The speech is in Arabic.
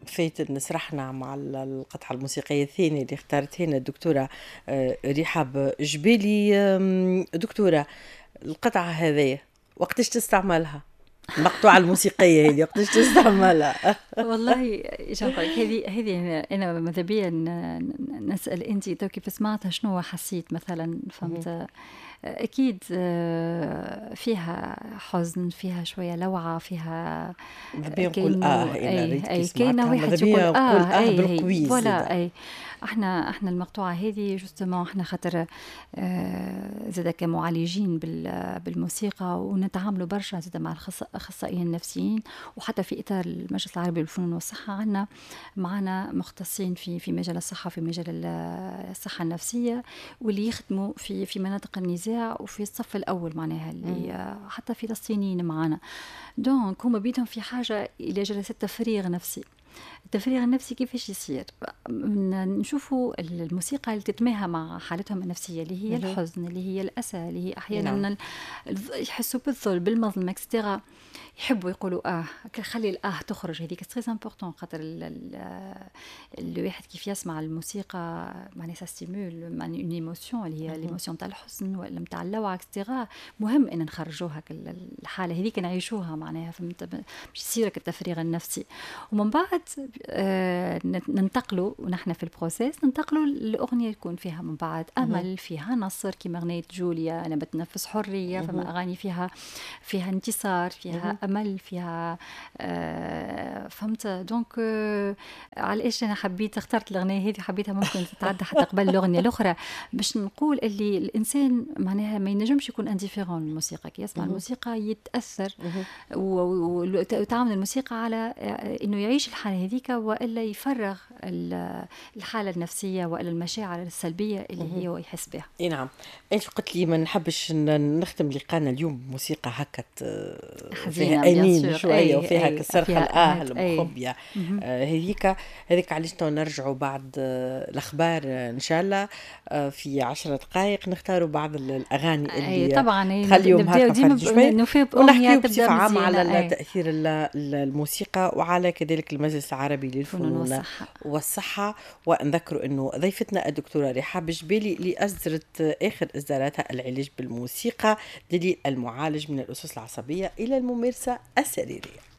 فايت نسرحنا مع القطعة الموسيقية الثانية اللي اختارتها لنا الدكتورة رحاب جبالي. دكتورة، القطعة هذه وقتاش تستعملها؟ المقطوعة الموسيقية هذه وقتاش تستعملها؟ والله جعفر، هذه أنا ماذا بيا نسأل أنت تو كيف سمعتها شنو حسيت مثلا، فهمت؟ أكيد فيها حزن، فيها شوية لوعة، فيها ماذا بيا نقول كأنه أنا ريت كي كأنه سمعتها ماذا واحد يقول بيا نقول هي بالقوي فوالا زيدا. احنا المقطوعة هذه جوستومون احنا خاطر زادا كمعالجين بالموسيقى، ونتعاملوا برشا زادا مع الأخصائيين النفسيين، وحتى في إطار المجلس العربي للفنون والصحة عندنا معنا مختصين في مجال الصحة، في مجال الصحة النفسية، واللي يخدموا في مناطق النزاع وفي الصف الأول معناها، اللي حتى فلسطينيين معنا. دونك هما بيدهم في حاجة إلى جلسات تفريغ نفسي. التفريغ النفسي كيفاش يصير؟ نشوفوا الموسيقى اللي تتماهى مع حالتهم النفسية، اللي هي الحزن، اللي هي الأسى، اللي هي أحيانا يحسوا بالذل، بالمظلم، اكسترا، يحبوا يقولوا خلي تخرج. هذيك تري امبورطون، خاطر الواحد كيف يسمع الموسيقى معناها سا ستيمول معناها اون ايموسيون، اللي هي الايموسيون تاع الحزن ولا نتاع اللوعه اكسترا. مهم ان نخرجوها الحاله هذيك، نعيشوها معناها، فهمت؟ باش يصير التفريغ النفسي. ومن بعد ننتقلوا، ونحن في البروسيس ننتقلوا الاغنيه يكون فيها من بعد امل، فيها نصر، كيما اغنيه جوليا انا بتنفس حريه. فما اغاني فيها انتصار، فيها امل، فيها فهمت؟ دونك علاش انا حبيت اخترت الاغنيه هذه، حبيتها ممكن تتعدى حتى قبل الاغنيه الاخرى، باش نقول اللي الانسان معناها ما ينجمش يكون انديفيرون للموسيقى. كي يسمع الموسيقى يتاثر، وتعامل الموسيقى على انه يعيش الحاله هذيك، والا يفرغ الحاله النفسيه والا المشاعر السلبيه اللي هي يحس بها. اي نعم. انت قلت لي ما نحبش نختم لقاءنا اليوم بموسيقى هكا فيها انين شويه وفيها كالصرخه المخبيه هذيك علاش نرجعوا بعد الاخبار ان شاء الله في 10 دقائق نختاروا بعض الاغاني اللي طبعا تخليهم هكا فرد شوي، ونحكيوا بصفه عامه على تاثير الموسيقى وعلى كذلك المجلس العربي للفنون والصحه. ونذكروا انه ضيفتنا الدكتوره رحاب جبالي اللي أصدرت آخر إصداراتها العلاج بالموسيقى، دليل المعالج من الأسس العصبية إلى الممارسة السريرية.